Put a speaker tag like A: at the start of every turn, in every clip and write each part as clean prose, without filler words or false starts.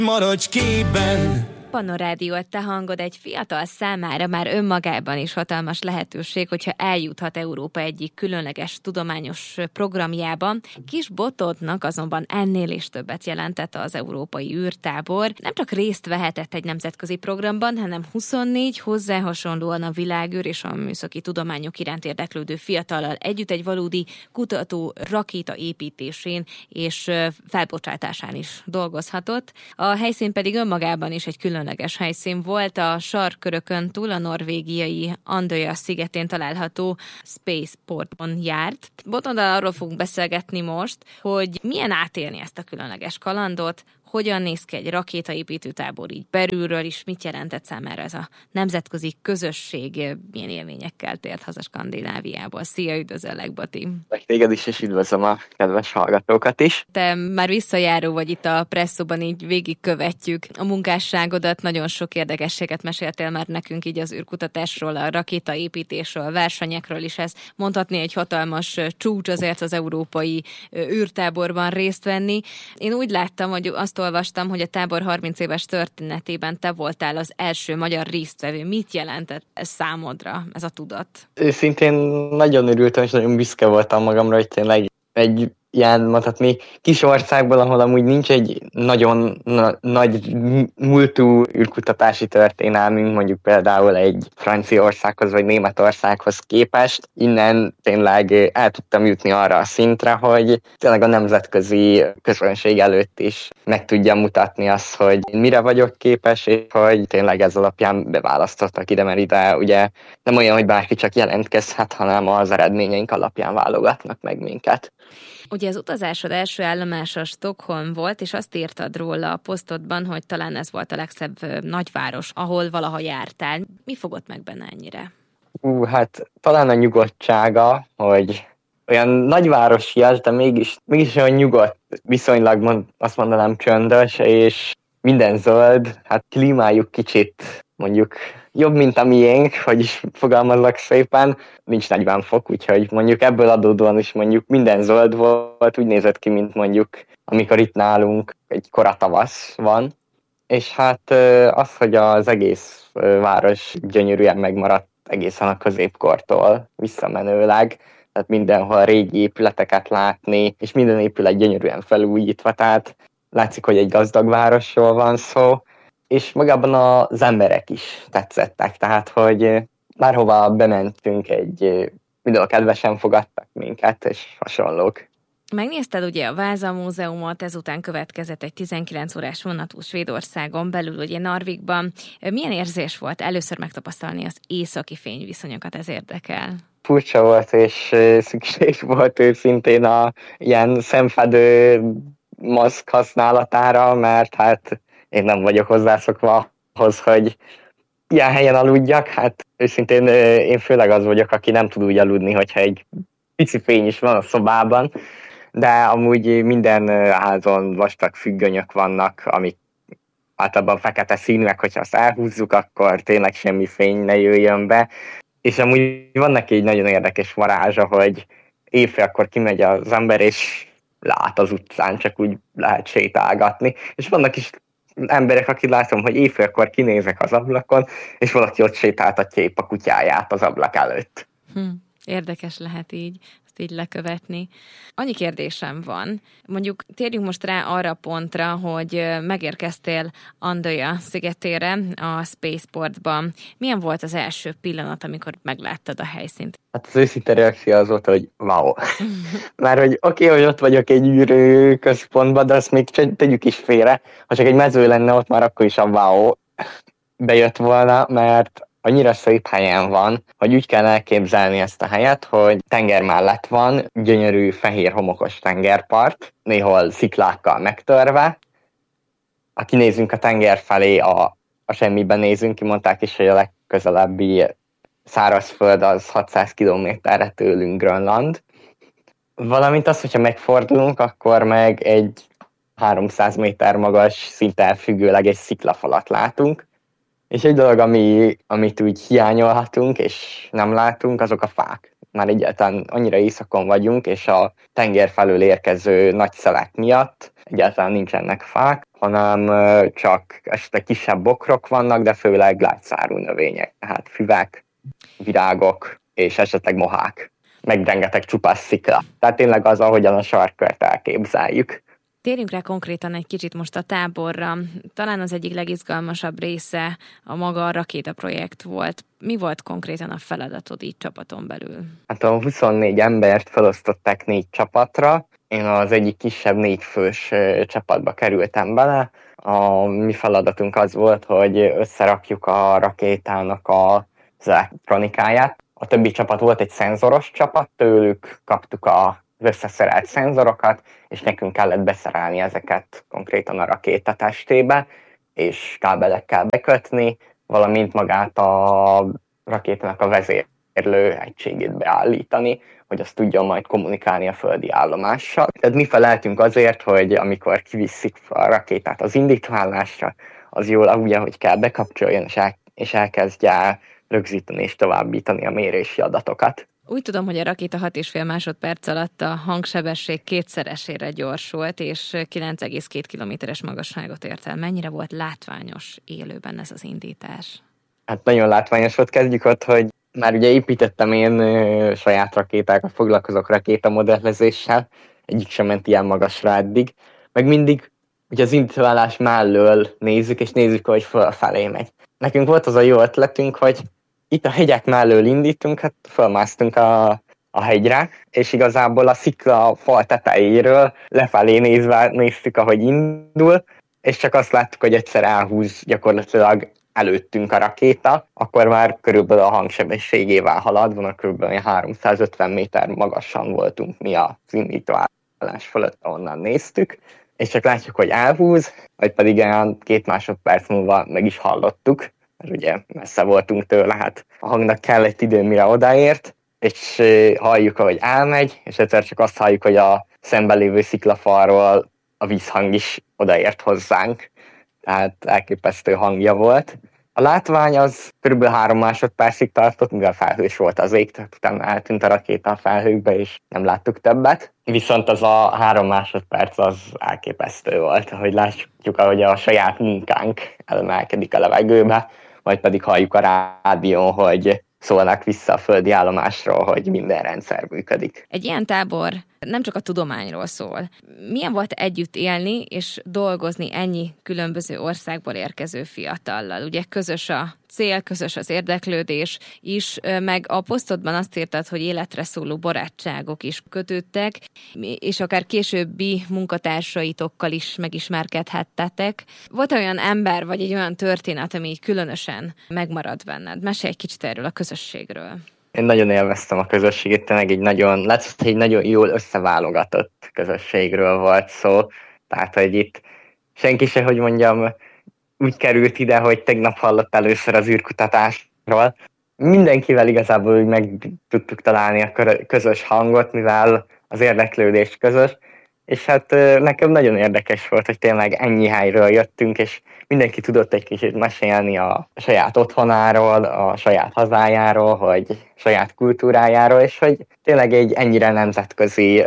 A: Maradj képben!
B: Panorádió, a te hangod egy fiatal számára már önmagában is hatalmas lehetőség, hogyha eljuthat Európa egyik különleges tudományos programjában. Kis Botondnak azonban ennél is többet jelentett az európai űrtábor. Nem csak részt vehetett egy nemzetközi programban, hanem 24 hozzá hasonlóan a világűr és a műszaki tudományok iránt érdeklődő fiatallal együtt egy valódi kutató rakéta építésén és felbocsátásán is dolgozhatott. A helyszín pedig önmagában is egy különleges helyszín volt, a sarkkörökön túl a norvégiai Andøya szigetén található Spaceporton járt. Botonddal arról fogunk beszélgetni most, hogy milyen átélni ezt a különleges kalandot, hogyan néz ki egy rakétaépítőtábor így belülről is, mit jelentett számára ez a nemzetközi közösség, milyen élményekkel tért haza Skandináviából. Szia, üdvözöllek, Boti!
C: Téged is, és üdvözlöm a kedves hallgatókat is.
B: Te már visszajáró vagy itt a Presszóban, így végigkövetjük a munkásságodat, nagyon sok érdekességet meséltél már nekünk így az űrkutatásról, a rakétaépítésről, versenyekről is, ez mondhatni egy hatalmas csúcs azért az európai űrtáborban részt venni. Én úgy láttam, hogy azt olvastam, hogy a tábor 30 éves történetében te voltál az első magyar résztvevő. Mit jelentett ez számodra, ez a tudat?
C: Őszintén nagyon örültem, és nagyon büszke voltam magamra, hogy tényleg egy ilyen, mondhatni, kis országból, ahol amúgy nincs egy nagyon nagy múltú űrkutatási történelmünk, mondjuk például egy Franciaországhoz vagy Németországhoz képest, innen tényleg el tudtam jutni arra a szintre, hogy tényleg a nemzetközi közönség előtt is meg tudjam mutatni azt, hogy mire vagyok képes, és hogy tényleg ez alapján beválasztottak ide, mert ide ugye nem olyan, hogy bárki csak jelentkezhet, hanem az eredményeink alapján válogatnak meg minket.
B: Ugye az utazásod első állomása Stockholm volt, és azt írtad róla a posztodban, hogy talán ez volt a legszebb nagyváros, ahol valaha jártál. Mi fogott meg benne ennyire?
C: Hát talán a nyugodtsága, hogy olyan nagyvárosias, de mégis olyan nyugodt, viszonylag azt mondanám csöndös, és minden zöld, hát klímájuk kicsit mondjuk jobb, mint a miénk, hogy is fogalmazlak szépen, nincs 40 fok, úgyhogy mondjuk ebből adódóan is mondjuk minden zöld volt, úgy nézett ki, mint mondjuk amikor itt nálunk egy kora tavasz van, és hát az, hogy az egész város gyönyörűen megmaradt egészen a középkortól visszamenőleg, tehát mindenhol régi épületeket látni, és minden épület gyönyörűen felújítva, tehát látszik, hogy egy gazdag városról van szó, és magában az emberek is tetszettek, tehát hogy bárhova bementünk, mindenhol kedvesen fogadtak minket, és hasonlók.
B: Megnézted ugye a Váza Múzeumot, ezután következett egy 19 órás vonatú Svédországon belül, ugye Narvikban. Milyen érzés volt először megtapasztalni az északi fényviszonyokat, ez érdekel?
C: Furcsa volt, és szükség volt őszintén a ilyen szemfedő maszk használatára, mert hát én nem vagyok hozzászokva ahhoz, hogy ilyen helyen aludjak. Hát őszintén én főleg az vagyok, aki nem tud úgy aludni, hogyha egy pici fény is van a szobában, de amúgy minden házon vastag függönyök vannak, amik általában fekete színűek, hogyha azt elhúzzuk, akkor tényleg semmi fény ne jöjjön be. És amúgy van neki egy nagyon érdekes varázsa, hogy éjfélkor kimegy az ember, és lát az utcán, csak úgy lehet sétálgatni. És vannak is emberek, akik látom, hogy éjfélkor kinézek az ablakon, és valaki ott sétáltatja épp a kutyáját az ablak előtt.
B: Érdekes lehet így lekövetni. Annyi kérdésem van, mondjuk térjünk most rá arra a pontra, hogy megérkeztél Andøya szigetére, a Spaceportban. Milyen volt az első pillanat, amikor megláttad a helyszínt?
C: Hát az őszinte reakció az volt, hogy wow. Már hogy oké, hogy ott vagyok egy űrközpontban, de azt még tegyük is félre. Ha csak egy mező lenne ott, már akkor is a wow bejött volna, mert annyira szép helyen van, hogy úgy kell elképzelni ezt a helyet, hogy tenger mellett van, gyönyörű fehér homokos tengerpart, néhol sziklákkal megtörve. Ha kinézünk a tenger felé, a semmiben nézünk, kimondták is, hogy a legközelebbi szárazföld az 600 kilométerre tőlünk Grönland. Valamint az, hogyha megfordulunk, akkor meg egy 300 méter magas, szinte elfüggőleg egy sziklafalat látunk. És egy dolog, amit úgy hiányolhatunk, és nem látunk, azok a fák. már egyáltalán annyira északon vagyunk, és a tenger felől érkező nagy szelek miatt egyáltalán nincsenek fák, hanem csak esetleg kisebb bokrok vannak, de főleg lágyszárú növények, tehát füvek, virágok és esetleg mohák, meg rengeteg csupasz szikla. Tehát tényleg az, ahogyan a sarkkört elképzeljük.
B: Térjünk rá konkrétan egy kicsit most a táborra. Talán az egyik legizgalmasabb része a maga a rakétaprojekt volt. Mi volt konkrétan a feladatod így csapaton belül?
C: Hát a 24 embert felosztották 4 csapatra. Én az egyik kisebb 4 fős csapatba kerültem bele. A mi feladatunk az volt, hogy összerakjuk a rakétának az elektronikáját. A többi csapat volt egy szenzoros csapat, tőlük kaptuk az összeszerelt szenzorokat, és nekünk kellett beszerelni ezeket konkrétan a rakéta testébe, és kábelekkel bekötni, valamint magát a rakétának a vezérlő egységét beállítani, hogy azt tudjon majd kommunikálni a földi állomással. Tehát mi feleltünk azért, hogy amikor kiviszik a rakétát az indítványásra, az jól úgy, ahogy kell bekapcsoljon, és elkezdje rögzíteni és továbbítani a mérési adatokat.
B: Úgy tudom, hogy a rakéta 6,5 másodperc alatt a hangsebesség 2-szeresére gyorsult, és 9,2 kilométeres magasságot ért el. Mennyire volt látványos élőben ez az indítás? Hát
C: nagyon látványos volt. Kezdjük ott, hogy már ugye építettem én saját rakétákat, foglalkozok rakétamodellezéssel, egyik sem ment ilyen magasra eddig, meg mindig ugye az indítványás mellől nézzük, és nézzük, hogy fölfelé megy. Nekünk volt az a jó ötletünk, hogy itt a hegyek mellől indítunk, hát fölmásztunk a hegyre, és igazából a szikla fal tetejéről lefelé néztük, ahogy indul, és csak azt láttuk, hogy egyszer elhúz gyakorlatilag előttünk a rakéta, akkor már körülbelül a hangsebességével haladva, körülbelül 350 méter magasan voltunk mi az indítóállás fölött, ahonnan néztük, és csak látjuk, hogy elhúz, vagy pedig olyan 2 másodperc múlva meg is hallottuk, mert ugye messze voltunk tőle, hát a hangnak kellett idő, mire odaért, és halljuk, ahogy elmegy, és egyszer csak azt halljuk, hogy a szemben lévő sziklafalról a vízhang is odaért hozzánk, tehát elképesztő hangja volt. A látvány az kb. 3 másodpercig tartott, mivel felhős volt az ég, tehát utána eltűnt a rakéta a felhőkbe, és nem láttuk többet. Viszont az a 3 másodperc az elképesztő volt, ahogy látjuk, ahogy a saját munkánk elemelkedik a levegőbe, majd pedig halljuk a rádión, hogy szólnak vissza a földi állomásról, hogy minden rendszer működik.
B: Egy ilyen tábor nem csak a tudományról szól. Milyen volt együtt élni és dolgozni ennyi különböző országból érkező fiatallal? Ugye közös a cél, közös az érdeklődés is, meg a posztodban azt írtad, hogy életre szóló barátságok is kötődtek, és akár későbbi munkatársaitokkal is megismerkedhettetek. Volt olyan ember, vagy egy olyan történet, ami így különösen megmarad benned? Mesélj egy kicsit erről a közösségről.
C: Én nagyon élveztem a közösséget, tényleg egy nagyon jól összeválogatott közösségről volt szó. Tehát, hogy itt senki se, hogy mondjam, úgy került ide, hogy tegnap hallott először az űrkutatásról. Mindenkivel igazából úgy meg tudtuk találni a közös hangot, mivel az érdeklődés közös. És hát nekem nagyon érdekes volt, hogy tényleg ennyi helyről jöttünk, és mindenki tudott egy kicsit mesélni a saját otthonáról, a saját hazájáról, hogy saját kultúrájáról, és hogy tényleg egy ennyire nemzetközi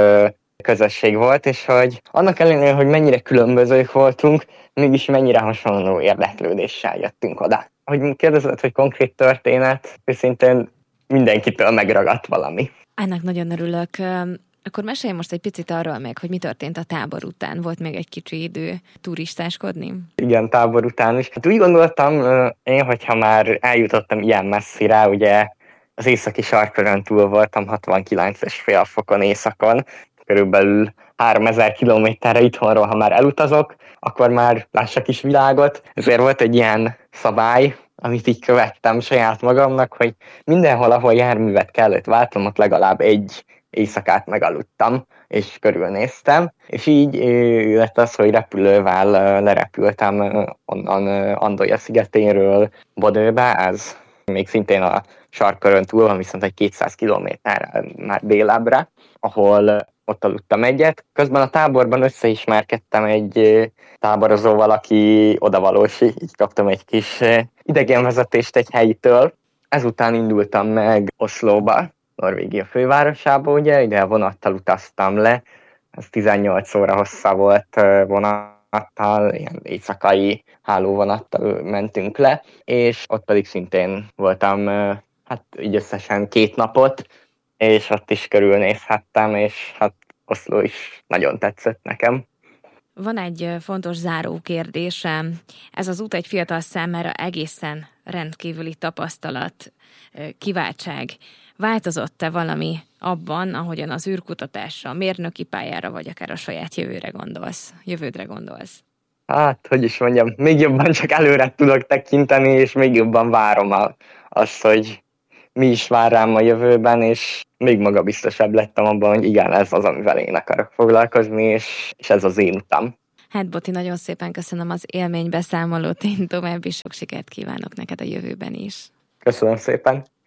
C: közösség volt, és hogy annak ellenére, hogy mennyire különbözők voltunk, mégis mennyire hasonló érdeklődéssel jöttünk oda. Ahogy kérdezed, hogy konkrét történet, őszintén mindenkitől megragadt valami.
B: Ennek nagyon örülök. Akkor mesélj most egy picit arról meg, hogy mi történt a tábor után. Volt még egy kicsi idő turistáskodni?
C: Igen, tábor után is. Hát úgy gondoltam én, hogyha már eljutottam ilyen messzire, ugye az északi sarkkörön túl voltam, 69,5 fokon északon, körülbelül 3000 kilométerre itthonról, ha már elutazok, akkor már lássak is világot. Ezért volt egy ilyen szabály, amit így követtem saját magamnak, hogy mindenhol, ahol járművet kellett váltanom, ott legalább egy éjszakát megaludtam, és körülnéztem, és így lett az, hogy repülővel lerepültem onnan Andorja szigetéről Bodőbe, ez még szintén a sarkkörön túl van, viszont egy 200 kilométer már délebbre, ahol ott aludtam egyet. Közben a táborban összeismerkedtem egy táborozóval, aki odavalós, így kaptam egy kis idegenvezetést egy helyitől. Ezután indultam meg Oslóba, Norvégia fővárosába, ugye, ide a vonattal utaztam le, ez 18 óra hossza volt vonattal, ilyen éjszakai hálóvonattal mentünk le, és ott pedig szintén voltam, hát így összesen 2 napot, és ott is körülnézhettem, és hát Oszló is nagyon tetszett nekem.
B: Van egy fontos záró kérdésem. Ez az út egy fiatal számára egészen rendkívüli tapasztalat, kiváltság. Változott-e valami abban, ahogyan az űrkutatásra, a mérnöki pályára, vagy akár a saját jövődre gondolsz?
C: Hát, hogy is mondjam, még jobban csak előre tudok tekinteni, és még jobban várom azt, hogy mi is vár rám a jövőben, és még magabiztosabb lettem abban, hogy igen, ez az, amivel én akarok foglalkozni, és ez az én utam.
B: Hát Boti, nagyon szépen köszönöm az élménybeszámolót, én további sok sikert kívánok neked a jövőben is.
C: Köszönöm szépen!